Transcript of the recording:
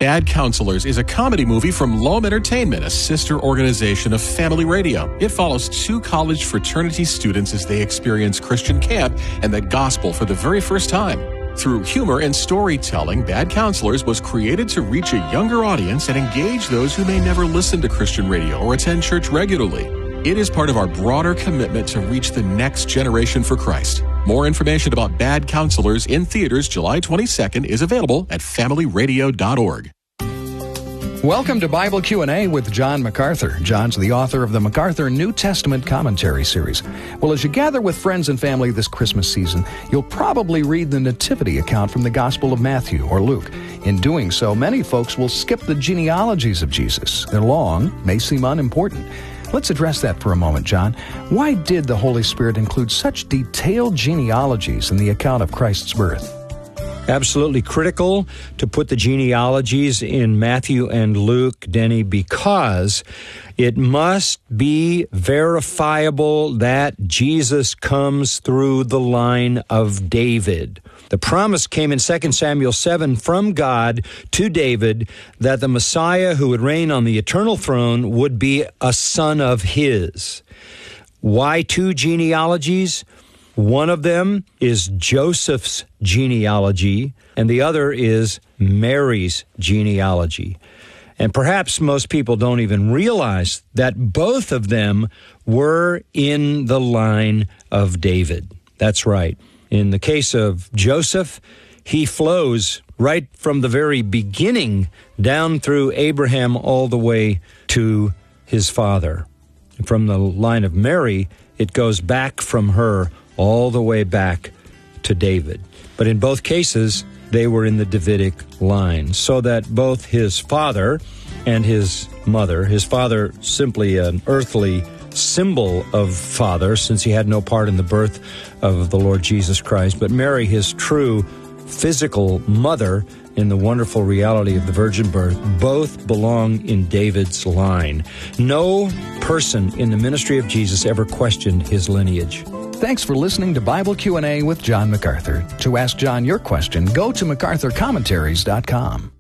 Bad Counselors is a comedy movie from Loam Entertainment, a sister organization of Family Radio. It follows two college fraternity students as they experience Christian camp and the gospel for the very first time. Through humor and storytelling, Bad Counselors was created to reach a younger audience and engage those who may never listen to Christian radio or attend church regularly. It is part of our broader commitment to reach the next generation for Christ. More information about Bad Counselors in theaters July 22nd is available at familyradio.org. Welcome to Bible Q&A with John MacArthur. John's the author of the MacArthur New Testament Commentary Series. Well, as you gather with friends and family this Christmas season, you'll probably read the Nativity account from the Gospel of Matthew or Luke. In doing so, many folks will skip the genealogies of Jesus. They're long, may seem unimportant. Let's address that for a moment, John. Why did the Holy Spirit include such detailed genealogies in the account of Christ's birth? Absolutely critical to put the genealogies in Matthew and Luke, Denny, because it must be verifiable that Jesus comes through the line of David. The promise came in 2 Samuel 7 from God to David that the Messiah who would reign on the eternal throne would be a son of his. Why two genealogies? One of them is Joseph's genealogy, and the other is Mary's genealogy. And perhaps most people don't even realize that both of them were in the line of David. That's right. In the case of Joseph, he flows right from the very beginning down through Abraham all the way to his father. From the line of Mary, it goes back from her all the way back to David. But in both cases, they were in the Davidic line, so that both his father and his mother, his father simply an earthly symbol of father, since he had no part in the birth of the Lord Jesus Christ, but Mary, his true physical mother, in the wonderful reality of the virgin birth, both belong in David's line. No person in the ministry of Jesus ever questioned his lineage. Thanks for listening to Bible Q&A with John MacArthur. To ask John your question, go to MacArthurCommentaries.com.